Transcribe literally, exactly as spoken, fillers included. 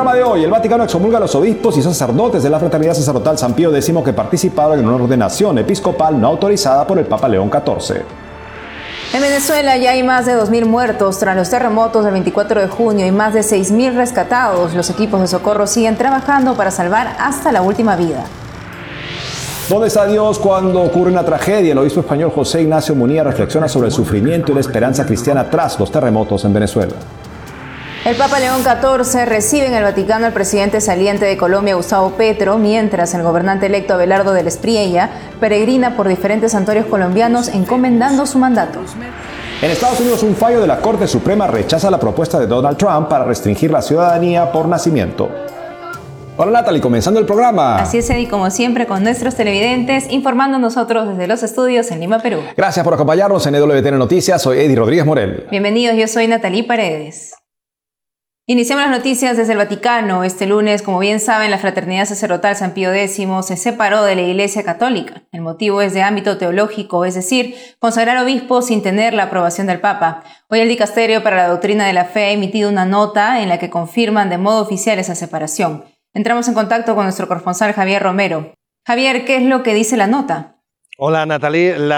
programa de hoy, el Vaticano excomulga a los obispos y sacerdotes de la Fraternidad Sacerdotal San Pío X que participaron en una ordenación episcopal no autorizada por el Papa León catorce. En Venezuela ya hay más de dos mil muertos tras los terremotos del veinticuatro de junio y más de seis mil rescatados. Los equipos de socorro siguen trabajando para salvar hasta la última vida. ¿Dónde está Dios cuando ocurre una tragedia? El obispo español José Ignacio Munilla reflexiona sobre el sufrimiento y la esperanza cristiana tras los terremotos en Venezuela. El Papa León catorce recibe en el Vaticano al presidente saliente de Colombia, Gustavo Petro, mientras el gobernante electo Abelardo del Espriella peregrina por diferentes santuarios colombianos encomendando su mandato. En Estados Unidos, un fallo de la Corte Suprema rechaza la propuesta de Donald Trump para restringir la ciudadanía por nacimiento. Hola Natalie, comenzando el programa. Así es, Eddie, como siempre con nuestros televidentes, informando nosotros desde los estudios en Lima, Perú. Gracias por acompañarnos en E W T N Noticias, soy Eddie Rodríguez Morel. Bienvenidos, yo soy Natalie Paredes. Iniciamos las noticias desde el Vaticano. Este lunes, como bien saben, la Fraternidad Sacerdotal San Pío X se separó de la Iglesia Católica. El motivo es de ámbito teológico, es decir, consagrar obispos sin tener la aprobación del Papa. Hoy el Dicasterio para la Doctrina de la Fe ha emitido una nota en la que confirman de modo oficial esa separación. Entramos en contacto con nuestro corresponsal Javier Romero. Javier, ¿qué es lo que dice la nota? Hola Natalie. La